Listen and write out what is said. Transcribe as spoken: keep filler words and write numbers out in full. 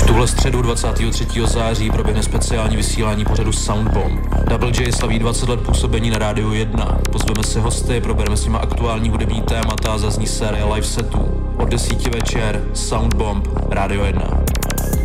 tuhle středu dvacátého třetího září proběhne speciální vysílání pořadu Soundbomb. Double J slaví dvacet let působení na Rádiu jedna. Pozveme si hosty, probereme s nimi aktuální hudební témata a zazní série live setů. Od desíti večer Soundbomb, Rádio jedna.